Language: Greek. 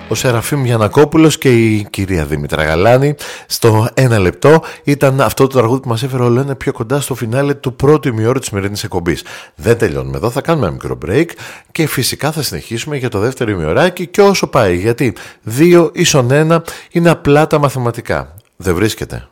Ο Σεραφείμ Γιαννακόπουλος και η κυρία Δήμητρα Γαλάνη στο 1 λεπτό. Ήταν αυτό το τραγούδι που μας έφερε όλο ένα πιο κοντά στο φινάλε του πρώτου ημιώρου της σημερινής εκπομπής. Δεν τελειώνουμε εδώ, θα κάνουμε ένα μικρό break και φυσικά θα συνεχίσουμε για το δεύτερο ημιωράκι και όσο πάει, γιατί 2 ίσον 1 είναι απλά τα μαθηματικά. Δεν βρίσκεται?